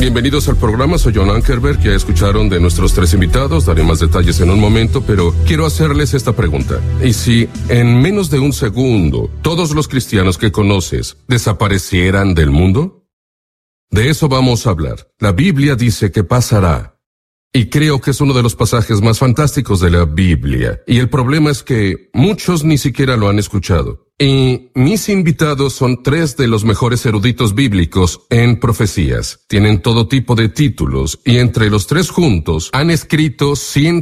Bienvenidos al programa, soy John Ankerberg. Ya escucharon de nuestros 3 invitados, daré más detalles en un momento, pero quiero hacerles esta pregunta. ¿Y si en menos de un segundo todos los cristianos que conoces desaparecieran del mundo? De eso vamos a hablar. La Biblia dice que pasará. Y creo que es uno de los pasajes más fantásticos de la Biblia. Y el problema es que muchos ni siquiera lo han escuchado. Y mis invitados son 3 de los mejores eruditos bíblicos en profecías. Tienen todo tipo de títulos y entre los 3 juntos han escrito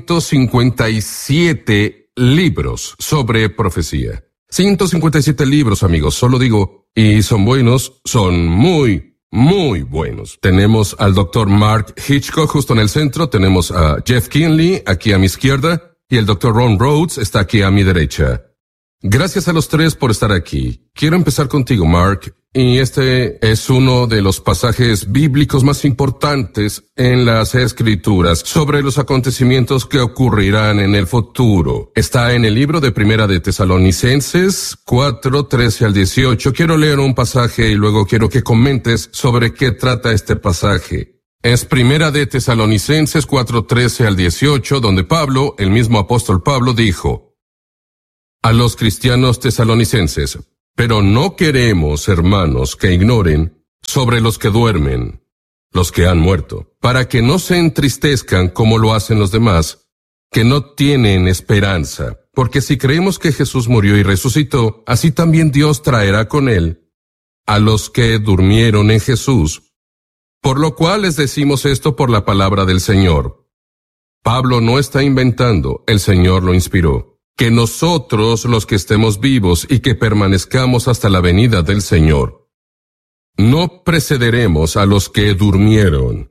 157 libros sobre profecía. 157 libros, amigos, solo digo, y son buenos, son muy buenos. Tenemos al Dr. Mark Hitchcock justo en el centro, tenemos a Jeff Kinley aquí a mi izquierda y el Dr. Ron Rhodes está aquí a mi derecha. Gracias a los 3 por estar aquí. Quiero empezar contigo, Mark, y este es uno de los pasajes bíblicos más importantes en las Escrituras sobre los acontecimientos que ocurrirán en el futuro. Está en el libro de Primera de Tesalonicenses 4, 13 al 18. Quiero leer un pasaje y luego quiero que comentes sobre qué trata este pasaje. Es Primera de Tesalonicenses 4, 13 al 18, donde Pablo, el mismo apóstol Pablo, dijo: a los cristianos tesalonicenses, pero no queremos, hermanos, que ignoren sobre los que duermen, los que han muerto, para que no se entristezcan como lo hacen los demás, que no tienen esperanza. Porque si creemos que Jesús murió y resucitó, así también Dios traerá con él a los que durmieron en Jesús. Por lo cual les decimos esto por la palabra del Señor. Pablo no está inventando, el Señor lo inspiró. Que nosotros, los que estemos vivos y que permanezcamos hasta la venida del Señor, no precederemos a los que durmieron.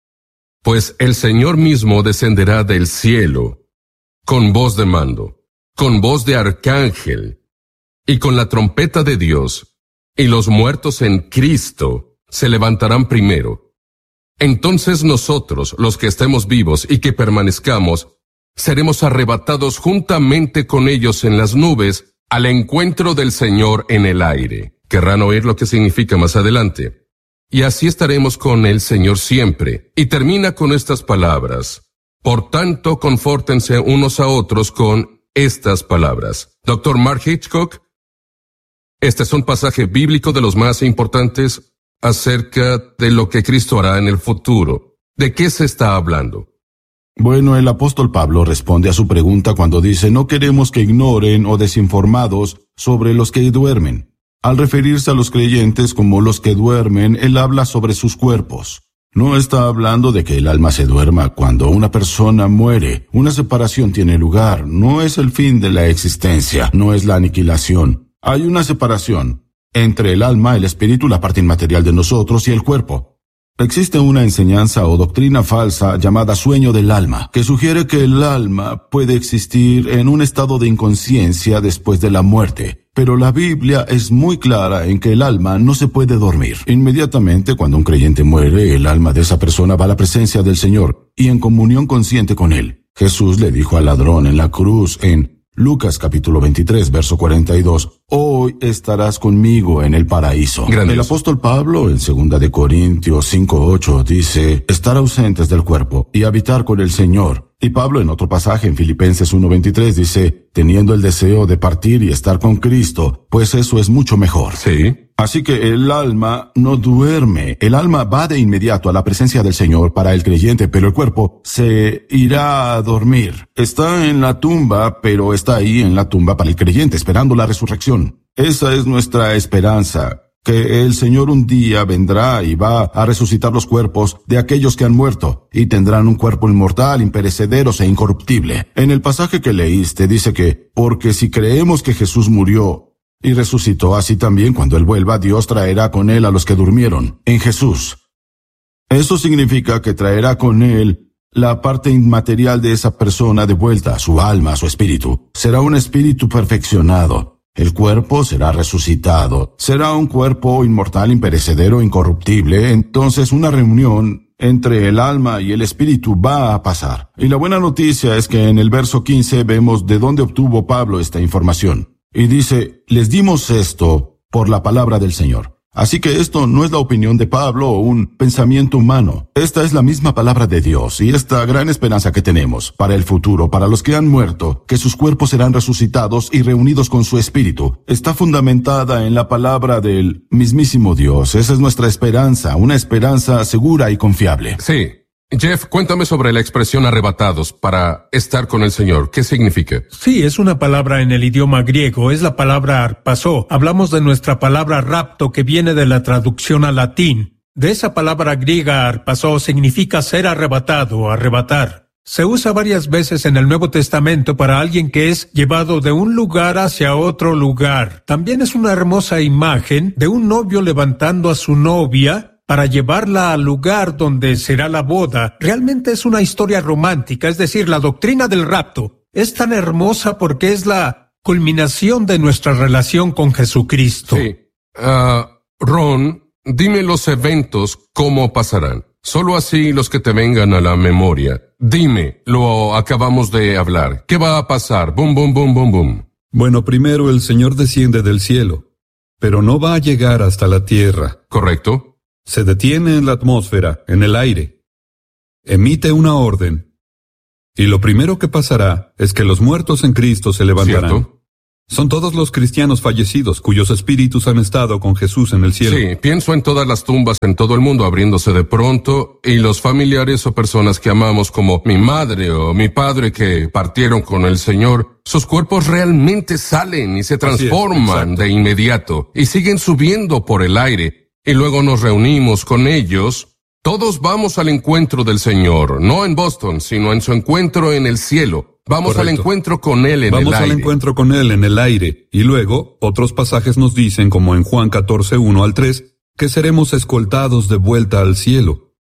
Pues el Señor mismo descenderá del cielo, con voz de mando, con voz de arcángel, y con la trompeta de Dios, y los muertos en Cristo se levantarán primero. Entonces nosotros, los que estemos vivos y que permanezcamos, seremos arrebatados juntamente con ellos en las nubes al encuentro del Señor en el aire. Querrán oír lo que significa más adelante. Y así estaremos con el Señor siempre. Y termina con estas palabras. Por tanto, confórtense unos a otros con estas palabras. Dr. Mark Hitchcock, este es un pasaje bíblico de los más importantes acerca de lo que Cristo hará en el futuro. ¿De qué se está hablando? Bueno, el apóstol Pablo responde a su pregunta cuando dice: no queremos que ignoren o desinformados sobre los que duermen. Al referirse a los creyentes como los que duermen, él habla sobre sus cuerpos. No está hablando de que el alma se duerma cuando una persona muere. Una separación tiene lugar. No es el fin de la existencia, no es la aniquilación. Hay una separación entre el alma, el espíritu, la parte inmaterial de nosotros y el cuerpo. Existe una enseñanza o doctrina falsa llamada sueño del alma, que sugiere que el alma puede existir en un estado de inconsciencia después de la muerte. Pero la Biblia es muy clara en que el alma no se puede dormir. Inmediatamente cuando un creyente muere, el alma de esa persona va a la presencia del Señor y en comunión consciente con Él. Jesús le dijo al ladrón en la cruz en Lucas capítulo 23, verso 42, hoy estarás conmigo en el paraíso. Grandioso. El apóstol Pablo en 2 de Corintios 5:8 dice, estar ausentes del cuerpo y habitar con el Señor. Y Pablo en otro pasaje en Filipenses 1:23 dice, teniendo el deseo de partir y estar con Cristo, pues eso es mucho mejor. Sí. Así que el alma no duerme, el alma va de inmediato a la presencia del Señor para el creyente, pero el cuerpo se irá a dormir. Está en la tumba, pero está ahí en la tumba para el creyente, esperando la resurrección. Esa es nuestra esperanza, que el Señor un día vendrá y va a resucitar los cuerpos de aquellos que han muerto, y tendrán un cuerpo inmortal, imperecederos e incorruptible. En el pasaje que leíste dice que, porque si creemos que Jesús murió y resucitó, así también cuando Él vuelva, Dios traerá con Él a los que durmieron en Jesús. Eso significa que traerá con Él la parte inmaterial de esa persona de vuelta, su alma, su espíritu. Será un espíritu perfeccionado. El cuerpo será resucitado. Será un cuerpo inmortal, imperecedero, incorruptible. Entonces una reunión entre el alma y el espíritu va a pasar. Y la buena noticia es que en el verso 15 vemos de dónde obtuvo Pablo esta información. Y dice, les dimos esto por la palabra del Señor. Así que esto no es la opinión de Pablo o un pensamiento humano. Esta es la misma palabra de Dios y esta gran esperanza que tenemos para el futuro, para los que han muerto, que sus cuerpos serán resucitados y reunidos con su espíritu, está fundamentada en la palabra del mismísimo Dios. Esa es nuestra esperanza, una esperanza segura y confiable. Sí. Jeff, cuéntame sobre la expresión arrebatados para estar con el Señor. ¿Qué significa? Sí, es una palabra en el idioma griego, es la palabra arpasó. Hablamos de nuestra palabra rapto que viene de la traducción al latín. De esa palabra griega arpasó significa ser arrebatado, arrebatar. Se usa varias veces en el Nuevo Testamento para alguien que es llevado de un lugar hacia otro lugar. También es una hermosa imagen de un novio levantando a su novia para llevarla al lugar donde será la boda. Realmente es una historia romántica, es decir, la doctrina del rapto es tan hermosa porque es la culminación de nuestra relación con Jesucristo. Sí. Ron, dime los eventos, cómo pasarán. Solo así los que te vengan a la memoria. Dime, lo acabamos de hablar. ¿Qué va a pasar? Boom, boom, boom, boom, boom. Bueno, primero el Señor desciende del cielo, pero no va a llegar hasta la tierra. ¿Correcto? Se detiene en la atmósfera, en el aire. Emite una orden. Y lo primero que pasará es que los muertos en Cristo se levantarán. ¿Cierto? Son todos los cristianos fallecidos cuyos espíritus han estado con Jesús en el cielo. Sí, pienso en todas las tumbas en todo el mundo abriéndose de pronto y los familiares o personas que amamos como mi madre o mi padre que partieron con el Señor, sus cuerpos realmente salen y se transforman de inmediato y siguen subiendo por el aire y luego nos reunimos con ellos. Todos vamos al encuentro del Señor, no en Boston, sino en su encuentro en el cielo. Vamos al encuentro con Él en el aire. Vamos al encuentro con Él en el aire. Y luego, otros pasajes nos dicen, como en Juan 14, 1 al 3, que seremos escoltados de vuelta al cielo.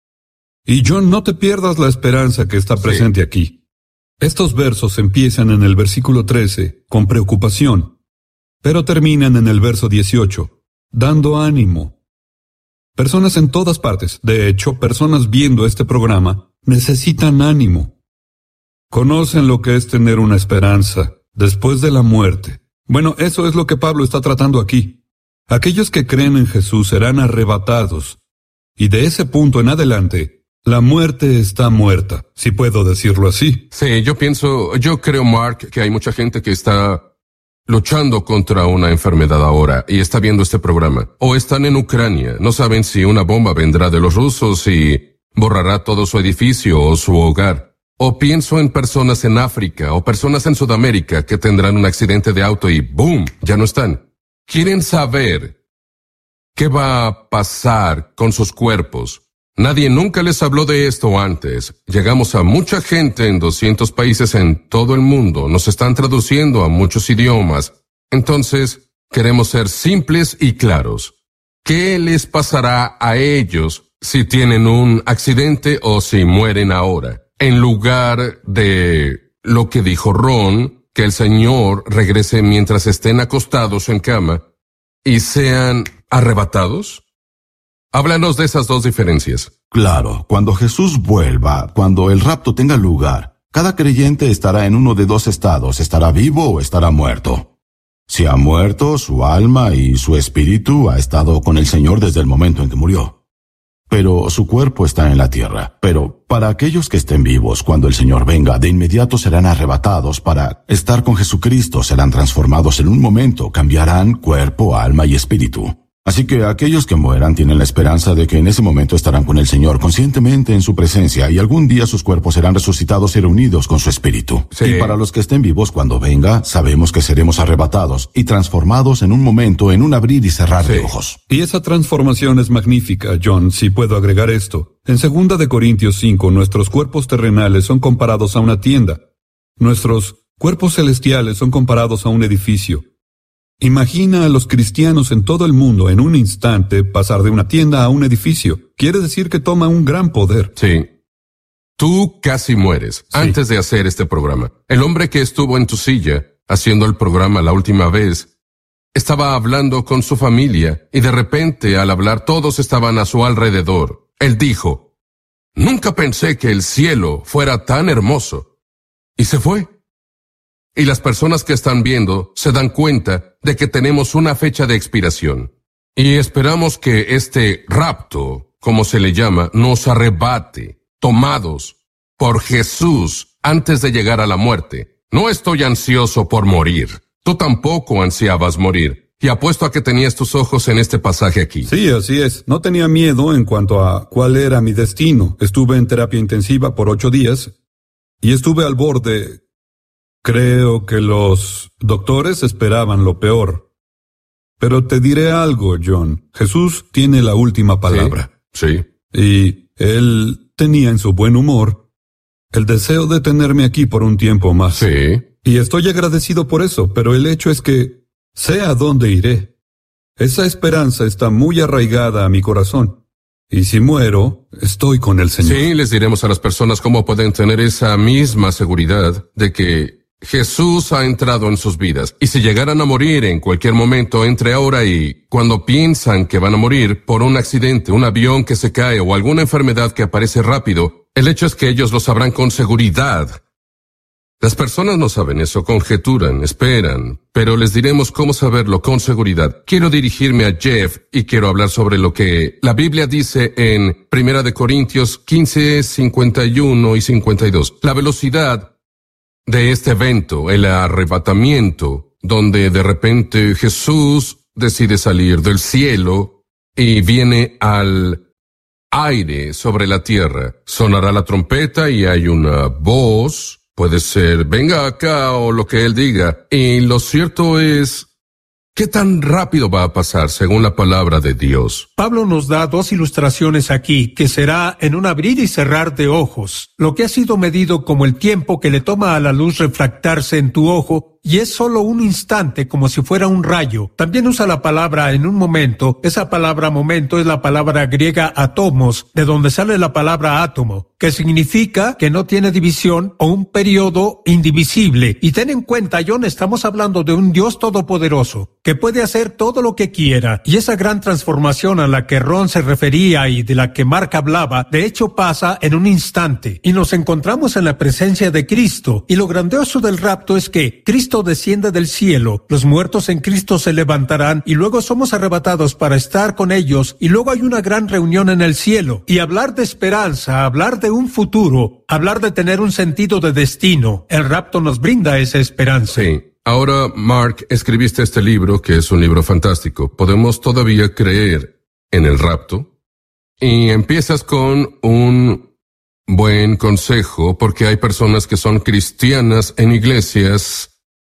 Y John, no te pierdas la esperanza que está presente aquí. Estos versos empiezan en el versículo 13, con preocupación, pero terminan en el verso 18, dando ánimo. Personas en todas partes, de hecho, personas viendo este programa, necesitan ánimo. Conocen lo que es tener una esperanza después de la muerte. Bueno, eso es lo que Pablo está tratando aquí. Aquellos que creen en Jesús serán arrebatados. Y de ese punto en adelante, la muerte está muerta, si puedo decirlo así. Sí, yo creo, Mark, que hay mucha gente que está luchando contra una enfermedad ahora y está viendo este programa. O están en Ucrania, no saben si una bomba vendrá de los rusos y borrará todo su edificio o su hogar. O pienso en personas en África o personas en Sudamérica que tendrán un accidente de auto y ¡boom!, ya no están. Quieren saber qué va a pasar con sus cuerpos. Nadie nunca les habló de esto antes. Llegamos a mucha gente en 200 países en todo el mundo. Nos están traduciendo a muchos idiomas. Entonces, queremos ser simples y claros. ¿Qué les pasará a ellos si tienen un accidente o si mueren ahora? En lugar de lo que dijo Ron, que el Señor regrese mientras estén acostados en cama y sean arrebatados. Háblanos de esas dos diferencias. Claro, cuando Jesús vuelva, cuando el rapto tenga lugar, cada creyente estará en uno de dos estados, estará vivo o estará muerto. Si ha muerto, su alma y su espíritu ha estado con el Señor desde el momento en que murió. Pero su cuerpo está en la tierra. Pero para aquellos que estén vivos, cuando el Señor venga, de inmediato serán arrebatados para estar con Jesucristo, serán transformados en un momento, cambiarán cuerpo, alma y espíritu. Así que aquellos que mueran tienen la esperanza de que en ese momento estarán con el Señor conscientemente en su presencia y algún día sus cuerpos serán resucitados y reunidos con su espíritu. Sí. Y para los que estén vivos cuando venga, sabemos que seremos arrebatados y transformados en un momento, en un abrir y cerrar de ojos. Y esa transformación es magnífica, John, si puedo agregar esto. En 2 de Corintios 5, nuestros cuerpos terrenales son comparados a una tienda. Nuestros cuerpos celestiales son comparados a un edificio. Imagina a los cristianos en todo el mundo en un instante pasar de una tienda a un edificio. Quiere decir que toma un gran poder. Sí. Tú casi mueres antes de hacer este programa. El hombre que estuvo en tu silla haciendo el programa la última vez estaba hablando con su familia y de repente al hablar todos estaban a su alrededor. Él dijo, nunca pensé que el cielo fuera tan hermoso. Y se fue. Y las personas que están viendo se dan cuenta de que tenemos una fecha de expiración. Y esperamos que este rapto, como se le llama, nos arrebate, tomados por Jesús antes de llegar a la muerte. No estoy ansioso por morir. Tú tampoco ansiabas morir. Y apuesto a que tenías tus ojos en este pasaje aquí. Sí, así es. No tenía miedo en cuanto a cuál era mi destino. Estuve en terapia intensiva por 8 días y estuve al borde. Creo que los doctores esperaban lo peor. Pero te diré algo, John. Jesús tiene la última palabra. Sí. Y él tenía en su buen humor el deseo de tenerme aquí por un tiempo más. Sí. Y estoy agradecido por eso, pero el hecho es que sé a dónde iré. Esa esperanza está muy arraigada a mi corazón. Y si muero, estoy con el Señor. Sí, les diremos a las personas cómo pueden tener esa misma seguridad de que Jesús ha entrado en sus vidas. Y si llegaran a morir en cualquier momento, entre ahora y cuando piensan que van a morir por un accidente, un avión que se cae o alguna enfermedad que aparece rápido, el hecho es que ellos lo sabrán con seguridad. Las personas no saben eso, conjeturan, esperan, pero les diremos cómo saberlo con seguridad. Quiero dirigirme a Jeff y quiero hablar sobre lo que la Biblia dice en 1 Corintios 15, 51 y 52. La velocidad de este evento, el arrebatamiento, donde de repente Jesús decide salir del cielo y viene al aire sobre la tierra. Sonará la trompeta y hay una voz. Puede ser, venga acá o lo que él diga. Y lo cierto es, ¿qué tan rápido va a pasar según la palabra de Dios? Pablo nos da 2 ilustraciones aquí, que será en un abrir y cerrar de ojos, lo que ha sido medido como el tiempo que le toma a la luz refractarse en tu ojo, y es solo un instante, como si fuera un rayo. También usa la palabra en un momento. Esa palabra momento es la palabra griega atomos, de donde sale la palabra átomo, que significa que no tiene división o un periodo indivisible. Y ten en cuenta, John, estamos hablando de un Dios todopoderoso, que puede hacer todo lo que quiera. Y esa gran transformación a la que Ron se refería y de la que Mark hablaba, de hecho pasa en un instante. Y nos encontramos en la presencia de Cristo. Y lo grandioso del rapto es que Cristo desciende del cielo, los muertos en Cristo se levantarán y luego somos arrebatados para estar con ellos y luego hay una gran reunión en el cielo. Y hablar de esperanza, hablar de un futuro, hablar de tener un sentido de destino, el rapto nos brinda esa esperanza. Sí. Ahora, Mark, escribiste este libro, que es un libro fantástico. ¿Podemos todavía creer en el rapto? Y empiezas con un buen consejo, porque hay personas que son cristianas en iglesias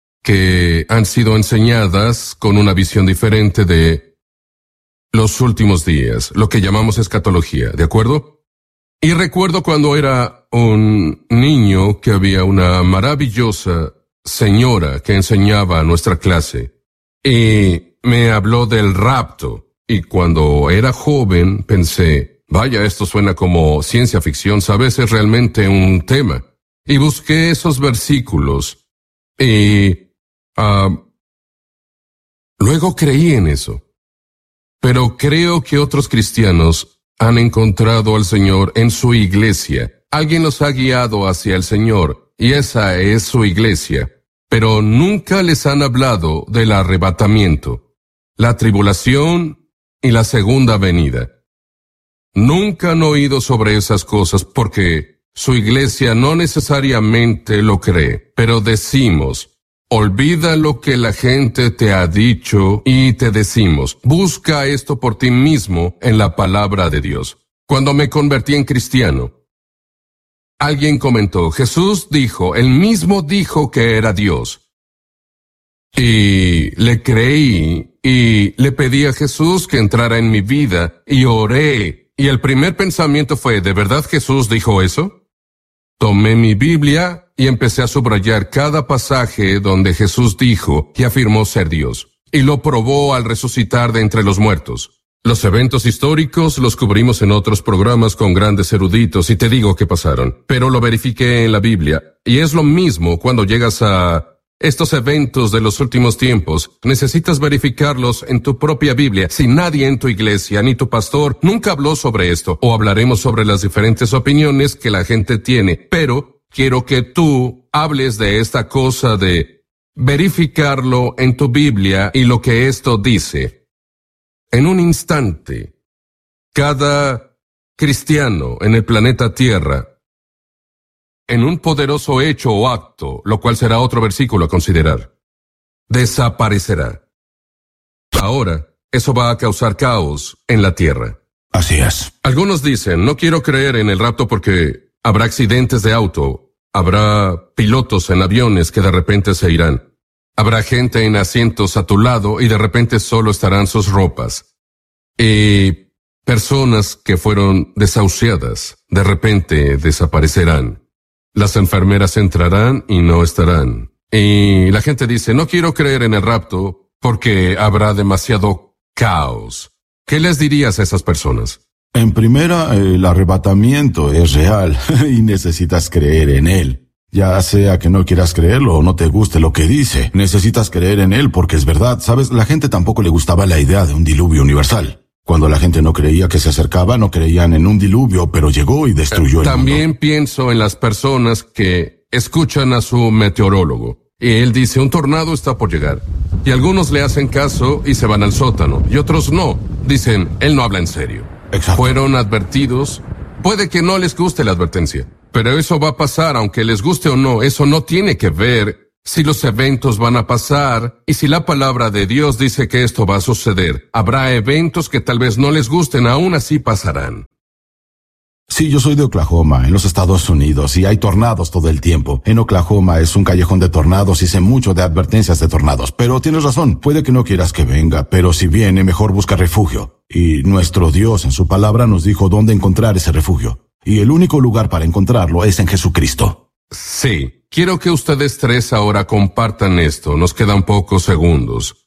que han sido enseñadas con una visión diferente de los últimos días, lo que llamamos escatología, ¿de acuerdo? Y recuerdo cuando era un niño que había una maravillosa señora que enseñaba a nuestra clase y me habló del rapto. Y cuando era joven pensé, vaya, esto suena como ciencia ficción, ¿sabes? Es realmente un tema. Y busqué esos versículos y luego creí en eso. Pero creo que otros cristianos han encontrado al Señor en su iglesia. Alguien los ha guiado hacia el Señor, y esa es su iglesia. Pero nunca les han hablado del arrebatamiento, la tribulación y la segunda venida. Nunca han oído sobre esas cosas porque su iglesia no necesariamente lo cree. Pero decimos, olvida lo que la gente te ha dicho y te decimos, busca esto por ti mismo en la palabra de Dios. Cuando me convertí en cristiano, alguien comentó, Jesús dijo, él mismo dijo que era Dios. Y le creí y le pedí a Jesús que entrara en mi vida y oré. Y el primer pensamiento fue, ¿de verdad Jesús dijo eso? Tomé mi Biblia y empecé a subrayar cada pasaje donde Jesús dijo que afirmó ser Dios, y lo probó al resucitar de entre los muertos. Los eventos históricos los cubrimos en otros programas con grandes eruditos y te digo que pasaron, pero lo verifiqué en la Biblia, y es lo mismo cuando llegas a estos eventos de los últimos tiempos. Necesitas verificarlos en tu propia Biblia. Si nadie en tu iglesia ni tu pastor nunca habló sobre esto, o hablaremos sobre las diferentes opiniones que la gente tiene, pero quiero que tú hables de esta cosa de verificarlo en tu Biblia y lo que esto dice. En un instante, cada cristiano en el planeta Tierra, en un poderoso hecho o acto, lo cual será otro versículo a considerar, desaparecerá. Ahora, eso va a causar caos en la Tierra. Así es. Algunos dicen, no quiero creer en el rapto porque habrá accidentes de auto, habrá pilotos en aviones que de repente se irán, habrá gente en asientos a tu lado y de repente solo estarán sus ropas. Y personas que fueron desahuciadas de repente desaparecerán. Las enfermeras entrarán y no estarán. Y la gente dice, no quiero creer en el rapto porque habrá demasiado caos. ¿Qué les dirías a esas personas? En primera, el arrebatamiento es real y necesitas creer en él. Ya sea que no quieras creerlo o no te guste lo que dice, necesitas creer en él porque es verdad. Sabes, la gente tampoco le gustaba la idea de un diluvio universal. Cuando la gente no creía que se acercaba, no creían en un diluvio, pero llegó y destruyó el mundo. También pienso en las personas que escuchan a su meteorólogo. Y él dice, un tornado está por llegar. Y algunos le hacen caso y se van al sótano. Y otros no. Dicen, él no habla en serio. Exacto. Fueron advertidos. Puede que no les guste la advertencia. Pero eso va a pasar, aunque les guste o no. Eso no tiene que ver si los eventos van a pasar y si la palabra de Dios dice que esto va a suceder. Habrá eventos que tal vez no les gusten, aún así pasarán. Sí, yo soy de Oklahoma, en los Estados Unidos, y hay tornados todo el tiempo. En Oklahoma es un callejón de tornados y sé mucho de advertencias de tornados. Pero tienes razón, puede que no quieras que venga, pero si viene, mejor busca refugio. Y nuestro Dios en su palabra nos dijo dónde encontrar ese refugio. Y el único lugar para encontrarlo es en Jesucristo. Sí, quiero que ustedes tres ahora compartan esto. Nos quedan pocos segundos.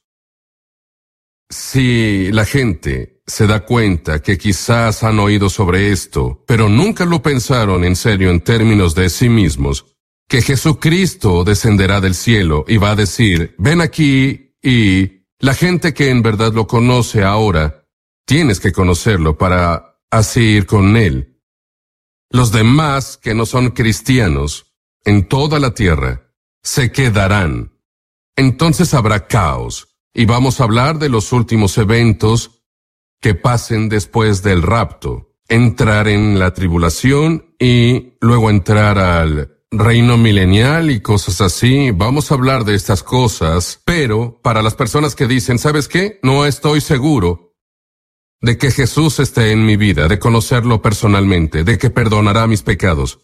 Si la gente se da cuenta que quizás han oído sobre esto, pero nunca lo pensaron en serio en términos de sí mismos, que Jesucristo descenderá del cielo y va a decir, ven aquí, y la gente que en verdad lo conoce ahora, tienes que conocerlo para así ir con él. Los demás que no son cristianos, en toda la tierra, se quedarán. Entonces habrá caos, y vamos a hablar de los últimos eventos que pasen después del rapto, entrar en la tribulación y luego entrar al reino milenial y cosas así. Vamos a hablar de estas cosas, pero para las personas que dicen, ¿sabes qué? No estoy seguro de que Jesús esté en mi vida, de conocerlo personalmente, de que perdonará mis pecados.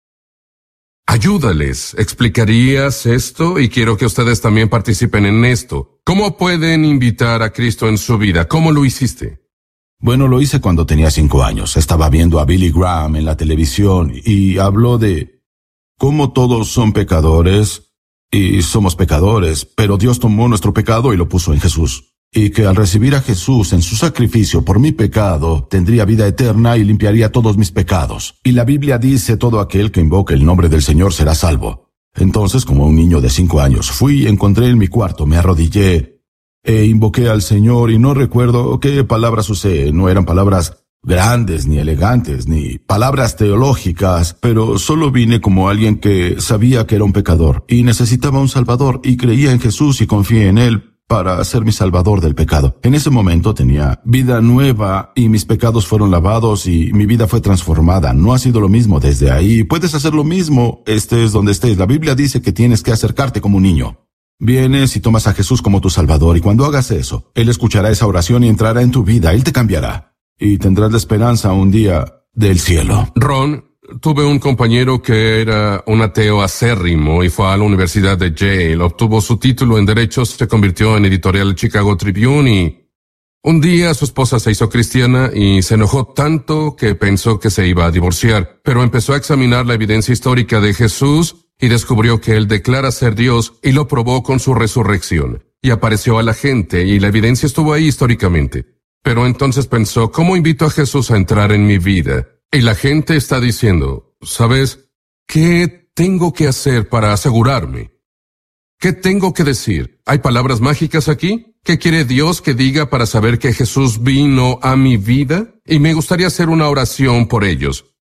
Ayúdales, ¿explicarías esto? Y quiero que ustedes también participen en esto. ¿Cómo pueden invitar a Cristo en su vida? ¿Cómo lo hiciste? Bueno, lo hice cuando tenía 5 años. Estaba viendo a Billy Graham en la televisión y habló de cómo todos son pecadores y somos pecadores, pero Dios tomó nuestro pecado y lo puso en Jesús. Y que al recibir a Jesús en su sacrificio por mi pecado, tendría vida eterna y limpiaría todos mis pecados. Y la Biblia dice, todo aquel que invoque el nombre del Señor será salvo. Entonces, como un niño de 5 años, fui, encontré en mi cuarto, me arrodillé e invoqué al Señor y no recuerdo qué palabras usé. No eran palabras grandes, ni elegantes, ni palabras teológicas, pero solo vine como alguien que sabía que era un pecador y necesitaba un Salvador y creía en Jesús y confié en Él para ser mi salvador del pecado. En ese momento tenía vida nueva y mis pecados fueron lavados y mi vida fue transformada. No ha sido lo mismo desde ahí. Puedes hacer lo mismo, estés donde estés. La Biblia dice que tienes que acercarte como un niño. Vienes y tomas a Jesús como tu salvador y cuando hagas eso, Él escuchará esa oración y entrará en tu vida. Él te cambiará y tendrás la esperanza un día del cielo. Ron, tuve un compañero que era un ateo acérrimo y fue a la Universidad de Yale, obtuvo su título en Derechos, se convirtió en editorial del Chicago Tribune y un día su esposa se hizo cristiana y se enojó tanto que pensó que se iba a divorciar, pero empezó a examinar la evidencia histórica de Jesús y descubrió que él declara ser Dios y lo probó con su resurrección. Y apareció a la gente y la evidencia estuvo ahí históricamente. Pero entonces pensó, ¿cómo invito a Jesús a entrar en mi vida? Y la gente está diciendo, ¿sabes qué tengo que hacer para asegurarme? ¿Qué tengo que decir? ¿Hay palabras mágicas aquí? ¿Qué quiere Dios que diga para saber que Jesús vino a mi vida? Y me gustaría hacer una oración por ellos,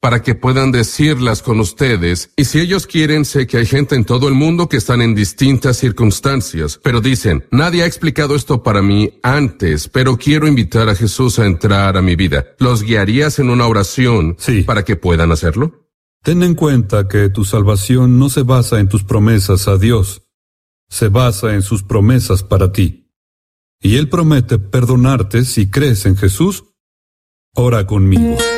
para que puedan decirlas con ustedes. Y si ellos quieren, sé que hay gente en todo el mundo que están en distintas circunstancias, pero dicen, nadie ha explicado esto para mí antes, pero quiero invitar a Jesús a entrar a mi vida. ¿Los guiarías en una oración Sí. para que puedan hacerlo? Ten en cuenta que tu salvación no se basa en tus promesas a Dios, se basa en sus promesas para ti. Y Él promete perdonarte si crees en Jesús. Ora conmigo.